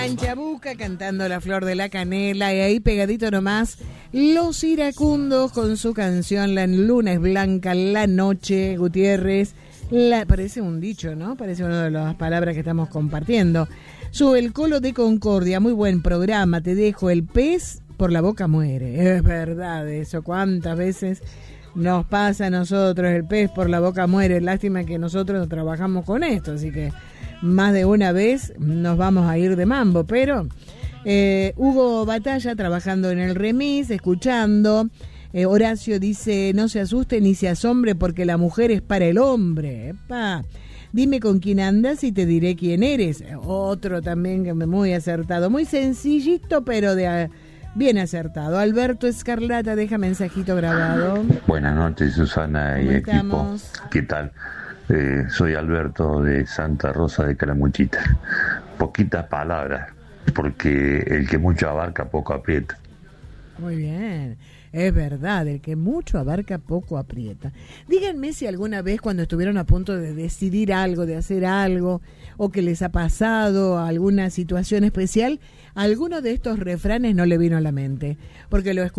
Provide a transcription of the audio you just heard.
Chabuca cantando La Flor de la Canela, y ahí pegadito nomás Los Iracundos con su canción La Luna es Blanca, La Noche, Gutiérrez. Parece un dicho, ¿no? Parece una de las palabras que estamos compartiendo. Sube el Colo de Concordia, muy buen programa. Te dejo, el pez por la boca muere. Es verdad eso, cuántas veces nos pasa a nosotros, el pez por la boca muere. Lástima que nosotros trabajamos con esto, así que más de una vez nos vamos a ir de mambo, pero Hugo Batalla trabajando en el remis, escuchando. Horacio dice, no se asuste ni se asombre porque la mujer es para el hombre. Epa. Dime con quién andas y te diré quién eres. Otro también que muy acertado, muy sencillito, pero bien acertado. Alberto Escarlata deja mensajito grabado. Buenas noches, Susana y equipo. Estamos? ¿Qué tal? Soy Alberto de Santa Rosa de Calamuchita. Poquitas palabras, porque el que mucho abarca poco aprieta. Muy bien, es verdad, el que mucho abarca poco aprieta. Díganme si alguna vez cuando estuvieron a punto de decidir algo, de hacer algo, o que les ha pasado alguna situación especial, alguno de estos refranes no le vino a la mente, porque lo escuché